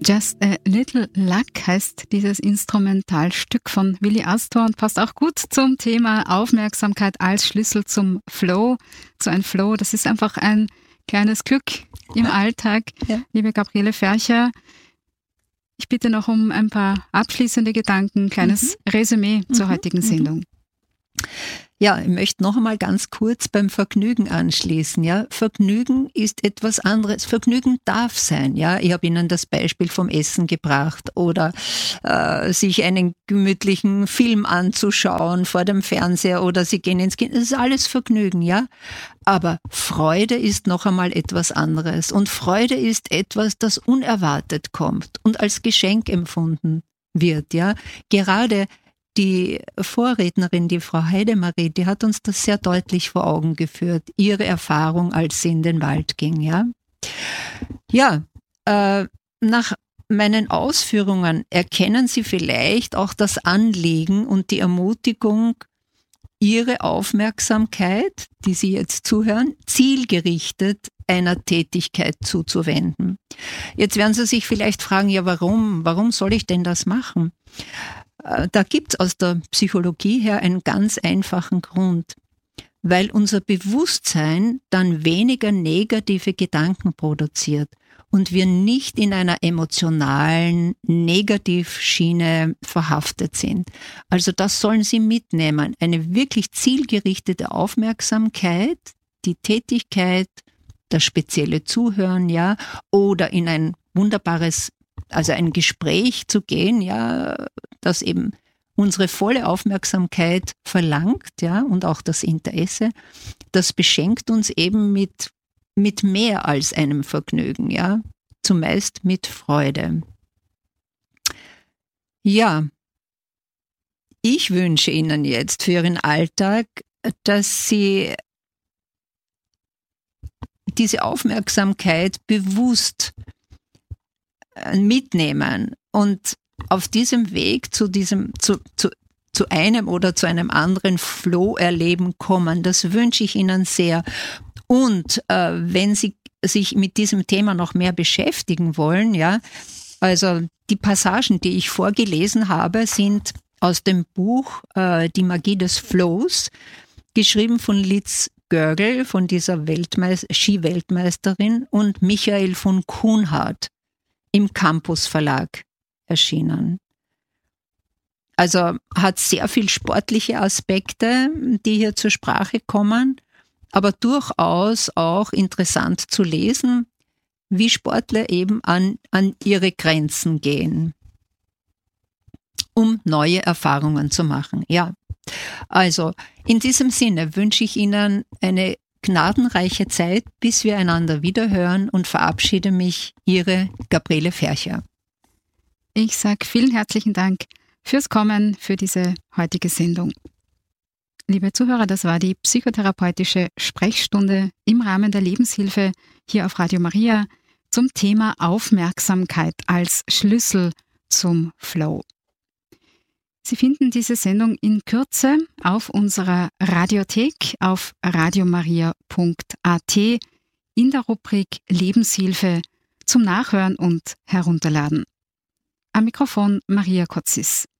Just a Little Luck heißt dieses Instrumentalstück von Willi Astor und passt auch gut zum Thema Aufmerksamkeit als Schlüssel zum Flow. So ein Flow, das ist einfach ein kleines Glück im Alltag. Ja. Liebe Gabriele Fercher, ich bitte noch um ein paar abschließende Gedanken, kleines Resümee zur heutigen Sendung. Ja, ich möchte noch einmal ganz kurz beim Vergnügen anschließen. Ja, Vergnügen ist etwas anderes. Vergnügen darf sein. Ja, ich habe Ihnen das Beispiel vom Essen gebracht oder sich einen gemütlichen Film anzuschauen vor dem Fernseher oder Sie gehen ins Kino. Das ist alles Vergnügen, ja. Aber Freude ist noch einmal etwas anderes. Und Freude ist etwas, das unerwartet kommt und als Geschenk empfunden wird. Ja, gerade die Vorrednerin, die Frau Heidemarie, die hat uns das sehr deutlich vor Augen geführt, ihre Erfahrung, als sie in den Wald ging, ja. Ja, nach meinen Ausführungen erkennen Sie vielleicht auch das Anliegen und die Ermutigung, Ihre Aufmerksamkeit, die Sie jetzt zuhören, zielgerichtet einer Tätigkeit zuzuwenden. Jetzt werden Sie sich vielleicht fragen, ja, warum soll ich denn das machen? Da gibt's aus der Psychologie her einen ganz einfachen Grund, weil unser Bewusstsein dann weniger negative Gedanken produziert und wir nicht in einer emotionalen Negativschiene verhaftet sind. Also das sollen Sie mitnehmen, eine wirklich zielgerichtete Aufmerksamkeit, die Tätigkeit, das spezielle Zuhören, ja, oder in ein wunderbares, also ein Gespräch zu gehen, ja, das eben unsere volle Aufmerksamkeit verlangt, ja, und auch das Interesse, das beschenkt uns eben mit mehr als einem Vergnügen, ja, zumeist mit Freude. Ja, ich wünsche Ihnen jetzt für Ihren Alltag, dass Sie diese Aufmerksamkeit bewusst mitnehmen und auf diesem Weg zu einem oder zu einem anderen Flow-Erleben kommen. Das wünsche ich Ihnen sehr. Und wenn Sie sich mit diesem Thema noch mehr beschäftigen wollen, ja, also die Passagen, die ich vorgelesen habe, sind aus dem Buch Die Magie des Flows, geschrieben von Liz Görgel, von dieser Ski-Weltmeisterin, und Michael von Kuhnhardt im Campus Verlag erschienen. Also hat sehr viel sportliche Aspekte, die hier zur Sprache kommen, aber durchaus auch interessant zu lesen, wie Sportler eben an ihre Grenzen gehen, um neue Erfahrungen zu machen. Ja, also in diesem Sinne wünsche ich Ihnen eine gnadenreiche Zeit, bis wir einander wiederhören, und verabschiede mich, Ihre Gabriele Fercher. Ich sage vielen herzlichen Dank fürs Kommen, für diese heutige Sendung. Liebe Zuhörer, das war die psychotherapeutische Sprechstunde im Rahmen der Lebenshilfe hier auf Radio Maria zum Thema Aufmerksamkeit als Schlüssel zum Flow. Sie finden diese Sendung in Kürze auf unserer Radiothek auf radiomaria.at in der Rubrik Lebenshilfe zum Nachhören und Herunterladen. Am Mikrofon Maria Kotzis.